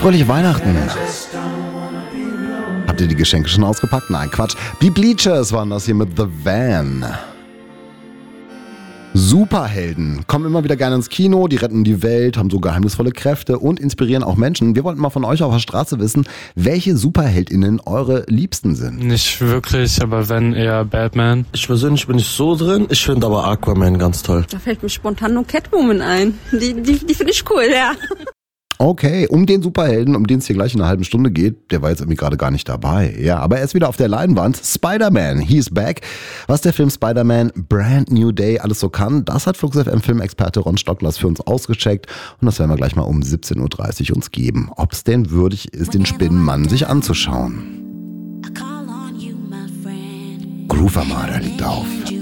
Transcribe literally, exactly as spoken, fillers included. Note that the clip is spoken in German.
Fröhliche Weihnachten. Habt ihr die Geschenke schon ausgepackt? Nein, Quatsch. Die Bleachers waren das hier mit The Van. Superhelden kommen immer wieder gerne ins Kino, die retten die Welt, haben so geheimnisvolle Kräfte und inspirieren auch Menschen. Wir wollten mal von euch auf der Straße wissen, welche SuperheldInnen eure Liebsten sind. Nicht wirklich, aber wenn eher Batman. Ich persönlich bin nicht so drin, ich finde aber Aquaman ganz toll. Da fällt mir spontan nur Catwoman ein. Die, die, die finde ich cool, ja. Okay, um den Superhelden, um den es hier gleich in einer halben Stunde geht, der war jetzt irgendwie gerade gar nicht dabei. Ja, aber er ist wieder auf der Leinwand. Spider-Man, he's back. Was der Film Spider-Man Brand New Day alles so kann, das hat Flux F M Filmexperte Ron Stocklers für uns ausgecheckt. Und das werden wir gleich mal um siebzehn Uhr dreißig uns geben. Ob es denn würdig ist, den Spinnenmann sich anzuschauen. Groove Armada liegt auf.